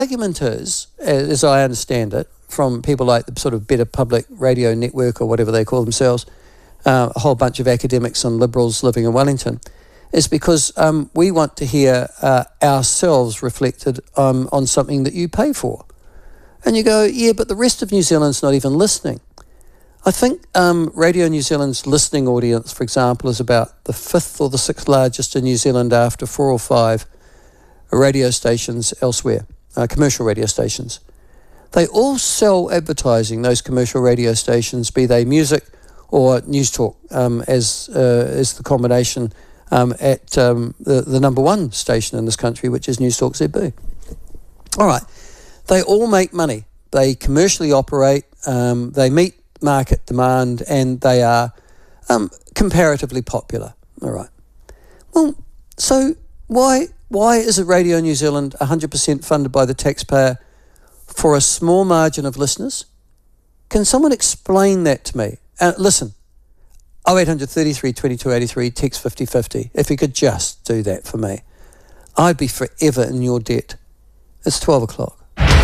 argument is, as I understand it, from people like the sort of Better Public Radio Network or whatever they call themselves, a whole bunch of academics and liberals living in Wellington, is because we want to hear ourselves reflected on something that you pay for. And you go, yeah, but the rest of New Zealand's not even listening. I think Radio New Zealand's listening audience, for example, is about the 5th or the 6th largest in New Zealand after 4 or 5 radio stations elsewhere, commercial radio stations. They all sell advertising, those commercial radio stations, be they music or news talk, as the combination at the number one station in this country, which is News Talk ZB. All right. They all make money. They commercially operate, they meet market demand, and they are comparatively popular. All right. Well, so why is a Radio New Zealand 100% funded by the taxpayer for a small margin of listeners? Can someone explain that to me? Listen, 0800 33 22 83, text 5050. If you could just do that for me, I'd be forever in your debt. It's 12 o'clock.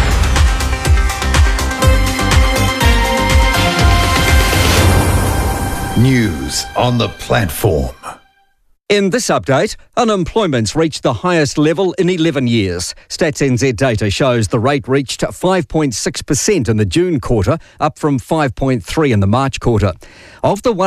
News on the platform. In this update, unemployment's reached the highest level in 11 years. Stats NZ data shows the rate reached 5.6% in the June quarter, up from 5.3% in the March quarter. Of the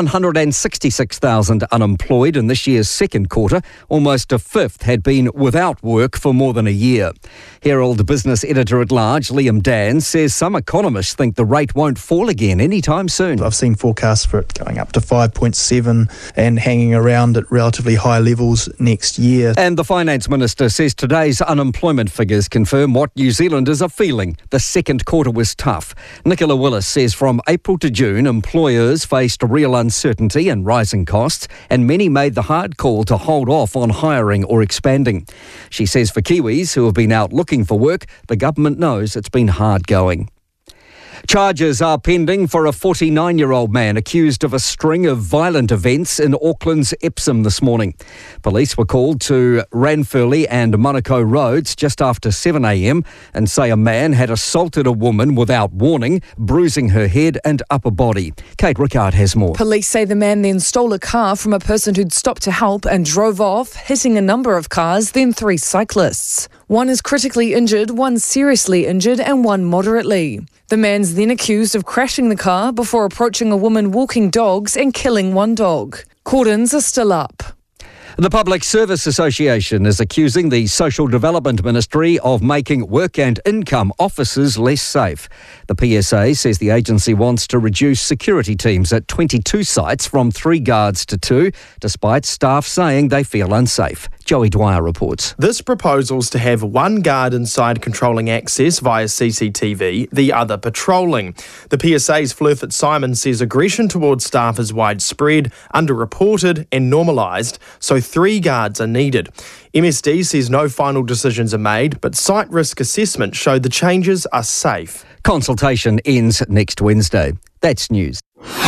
166,000 unemployed in this year's second quarter, almost a fifth had been without work for more than a year. Herald Business Editor-at-Large Liam Dan says some economists think the rate won't fall again anytime soon. I've seen forecasts for it going up to 5.7 and hanging around at relatively high levels next year. And the Finance Minister says today's unemployment figures confirm what New Zealanders are feeling. The second quarter was tough. Nicola Willis says from April to June, employers faced real uncertainty and rising costs, and many made the hard call to hold off on hiring or expanding. She says for Kiwis who have been out looking for work, the government knows it's been hard going. Charges are pending for a 49-year-old man accused of a string of violent events in Auckland's Epsom this morning. Police were called to Ranfurly and Monaco roads just after 7 a.m. and say a man had assaulted a woman without warning, bruising her head and upper body. Kate Rickard has more. Police say the man then stole a car from a person who'd stopped to help and drove off, hitting a number of cars, then 3 cyclists. One is critically injured, one seriously injured and one moderately. The man's then accused of crashing the car before approaching a woman walking dogs and killing one dog. Cordons are still up. The Public Service Association is accusing the Social Development Ministry of making work and income officers less safe. The PSA says the agency wants to reduce security teams at 22 sites from 3 guards to 2, despite staff saying they feel unsafe. Joey Dwyer reports. This proposal's to have 1 guard inside controlling access via CCTV, the other patrolling. The PSA's Fleur Fitzsimon says aggression towards staff is widespread, underreported and normalised, so 3 guards are needed. MSD says no final decisions are made, but site risk assessment showed the changes are safe. Consultation ends next Wednesday. That's news.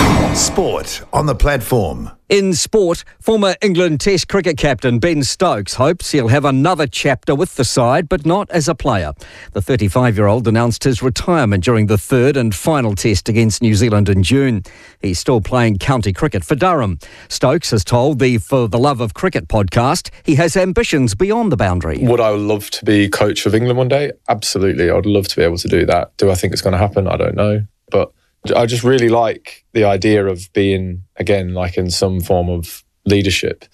Sport on the platform. In sport, former England Test cricket captain Ben Stokes hopes he'll have another chapter with the side, but not as a player. The 35-year-old announced his retirement during the third and final test against New Zealand in June. He's still playing county cricket for Durham. Stokes has told the For the Love of Cricket podcast he has ambitions beyond the boundary. Would I love to be coach of England one day? Absolutely. I'd love to be able to do that. Do I think it's going to happen? I don't know. But I just really like the idea of being, again, like in some form of leadership.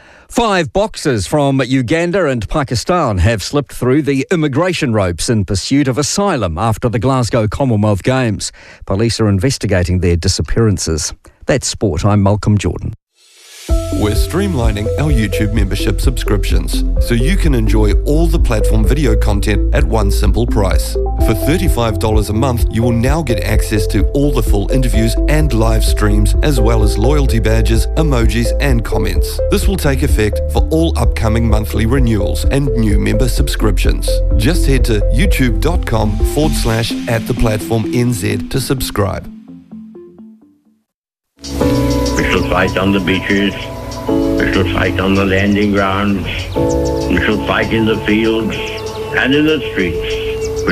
5 boxers from Uganda and Pakistan have slipped through the immigration ropes in pursuit of asylum after the Glasgow Commonwealth Games. Police are investigating their disappearances. That's sport. I'm Malcolm Jordan. We're streamlining our YouTube membership subscriptions so you can enjoy all the platform video content at one simple price. For $35 a month, you will now get access to all the full interviews and live streams, as well as loyalty badges, emojis, and comments. This will take effect for all upcoming monthly renewals and new member subscriptions. Just head to youtube.com/@theplatformnz to subscribe. We shall fight on the beaches. We shall fight on the landing grounds. We shall fight in the fields and in the streets.